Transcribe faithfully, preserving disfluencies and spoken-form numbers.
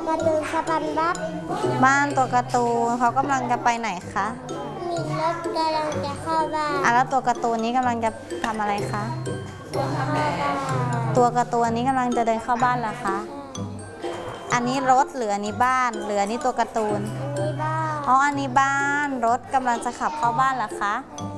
การ์ตูนสปันบับบ้านตัวการ์ตูนเขากำลังจะไปไหนคะมีรถกำลังจะเข้าบ้านอ่ะแล้วตัวการ์ตูนนี้กำลังจะทำอะไรคะจะเข้าบ้านตัวการ์ตูนนี้กำลังจะเดินเข้าบ้านเหรอคะอันนี้รถหรืออันนี้บ้านหรืออันนี้ตัวการ์ตูนอันนี้บ้านอ๋ออันนี้บ้านรถกำลังจะขับเข้าบ้านเหรอคะใช่